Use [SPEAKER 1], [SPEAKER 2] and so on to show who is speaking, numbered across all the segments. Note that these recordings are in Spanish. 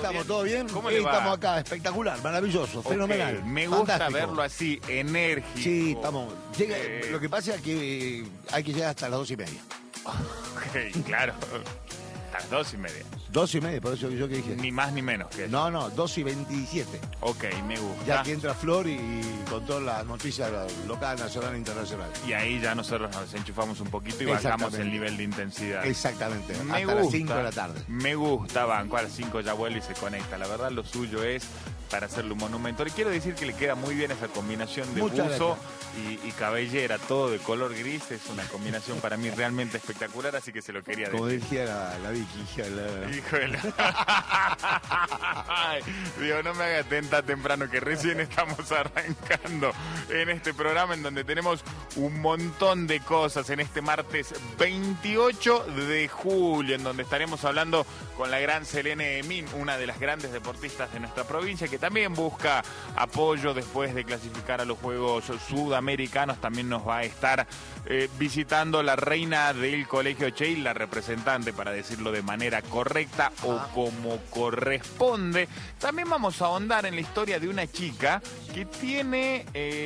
[SPEAKER 1] estamos? ¿Todo bien?
[SPEAKER 2] ¿Cómo le va?
[SPEAKER 1] Estamos acá, espectacular, maravilloso, fenomenal.
[SPEAKER 2] Me gusta
[SPEAKER 1] fantástico.
[SPEAKER 2] verlo así, enérgico.
[SPEAKER 1] Sí, estamos. Lo que pasa es que hay que llegar hasta las 2:30.
[SPEAKER 2] Ok, claro. A las 2:30.
[SPEAKER 1] 2:30, por eso yo que dije.
[SPEAKER 2] Ni más ni menos que eso.
[SPEAKER 1] No, 2:27.
[SPEAKER 2] Ok, me gusta.
[SPEAKER 1] Ya que entra Flor y con todas las noticias local, nacional e internacional.
[SPEAKER 2] Y ahí ya nosotros nos enchufamos un poquito y bajamos el nivel de intensidad.
[SPEAKER 1] Exactamente,
[SPEAKER 2] Me
[SPEAKER 1] hasta
[SPEAKER 2] gusta,
[SPEAKER 1] las 5 de la tarde.
[SPEAKER 2] Me gusta, banco, a las 5 ya vuelve y se conecta. La verdad, lo suyo es para hacerle un monumento. Y quiero decir que le queda muy bien esa combinación de
[SPEAKER 1] Muchas
[SPEAKER 2] buzo y cabellera, todo de color gris. Es una combinación para mí realmente espectacular, así que se lo quería decir.
[SPEAKER 1] Como decía la Vicky, hija de la...
[SPEAKER 2] Hijo de la... Ay, Dios, no me haga tan temprano que recién estamos arrancando en este programa en donde tenemos un montón de cosas en este martes 28 de julio, en donde estaremos hablando con la gran Selene Emín, una de las grandes deportistas de nuestra provincia, que también busca apoyo después de clasificar a los Juegos Sudamericanos. También nos va a estar visitando la reina del Colegio Che, la representante, para decirlo de manera correcta o como corresponde. También vamos a ahondar en la historia de una chica que tiene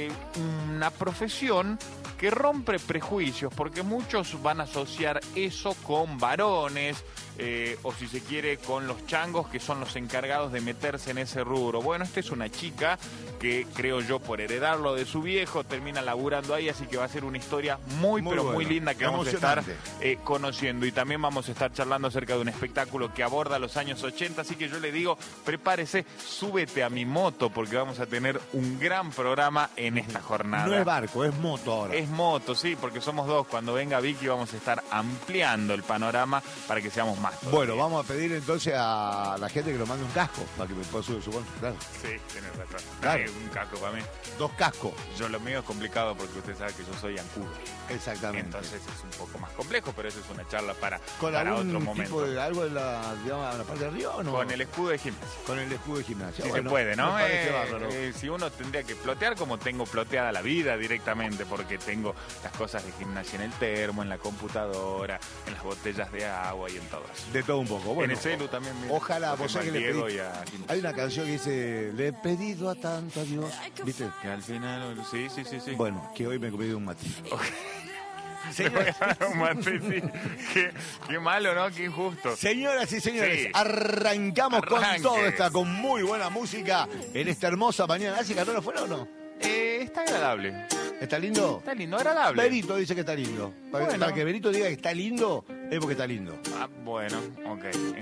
[SPEAKER 2] una profesión que rompe prejuicios, porque muchos van a asociar eso con varones, o si se quiere con los changos, que son los encargados de meterse en ese rubro. Bueno, esta es una chica que, creo yo, por heredarlo de su viejo, termina laburando ahí, así que va a ser una historia muy pero muy linda que vamos a estar conociendo. Y también vamos a estar charlando acerca de un espectáculo que aborda los años 80, así que yo le digo, prepárese, súbete a mi moto, porque vamos a tener un gran programa en esta jornada.
[SPEAKER 1] No es barco, es moto ahora.
[SPEAKER 2] Es moto, sí, porque somos dos. Cuando venga Vicky vamos a estar ampliando el panorama para que seamos más.
[SPEAKER 1] Bueno, vamos a pedir entonces a la gente que nos mande un casco para que me pueda subir su bolso, claro.
[SPEAKER 2] Sí, tienes razón.
[SPEAKER 1] Claro.
[SPEAKER 2] Un casco para mí.
[SPEAKER 1] 2 cascos.
[SPEAKER 2] Yo lo mío es complicado porque usted sabe que yo soy ancudo.
[SPEAKER 1] Exactamente.
[SPEAKER 2] Entonces es un poco más complejo, pero eso es una charla para
[SPEAKER 1] algún
[SPEAKER 2] otro momento.
[SPEAKER 1] Tipo de algo en la, digamos, en la parte de arriba o no?
[SPEAKER 2] Con el escudo de gimnasia.
[SPEAKER 1] Con el escudo de gimnasia.
[SPEAKER 2] Sí,
[SPEAKER 1] bueno,
[SPEAKER 2] se puede, ¿no?
[SPEAKER 1] Me parece bárbaro.
[SPEAKER 2] Si uno tendría que plotear, como tengo ploteada la vida directamente, porque tengo las cosas de gimnasia en el termo, en la computadora, en las botellas de agua y en todo eso.
[SPEAKER 1] De todo un poco. Bueno,
[SPEAKER 2] en el celu también.
[SPEAKER 1] Ojalá, vos sabés que le pedí.
[SPEAKER 2] Hay
[SPEAKER 1] Hay una canción que dice, le he pedido a tanto a Dios, ¿viste?
[SPEAKER 2] que al final, sí.
[SPEAKER 1] Bueno, que hoy me he comido un mate.
[SPEAKER 2] Okay. Señoras, un mate, sí. Qué malo, ¿no? Qué injusto.
[SPEAKER 1] Señoras y señores,
[SPEAKER 2] Sí.
[SPEAKER 1] arrancamos con
[SPEAKER 2] Arranque.
[SPEAKER 1] todo esta, con muy buena música en esta hermosa mañana. ¿Hace calor afuera o no?
[SPEAKER 2] Está agradable.
[SPEAKER 1] ¿Está lindo?
[SPEAKER 2] Está lindo, agradable.
[SPEAKER 1] Benito dice que está lindo. Para
[SPEAKER 2] Bueno.
[SPEAKER 1] que Benito diga que está lindo, es porque está lindo.
[SPEAKER 2] Bueno, ok.